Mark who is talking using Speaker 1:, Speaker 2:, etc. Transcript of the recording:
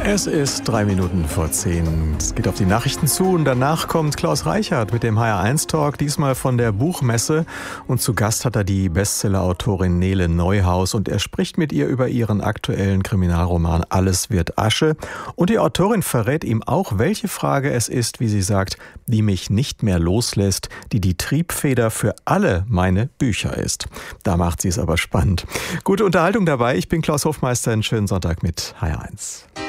Speaker 1: Es ist 9:03. Es geht auf die Nachrichten zu und danach kommt Klaus Reichert mit dem HR1-Talk, diesmal von der Buchmesse. Und zu Gast hat er die Bestseller-Autorin Nele Neuhaus und er spricht mit ihr über ihren aktuellen Kriminalroman Alles wird Asche. Und die Autorin verrät ihm auch, welche Frage es ist, wie sie sagt, die mich nicht mehr loslässt, die Triebfeder für alle meine Bücher ist. Da macht sie es aber spannend. Gute Unterhaltung dabei. Ich bin Klaus Hofmeister. Einen schönen Sonntag mit HR1.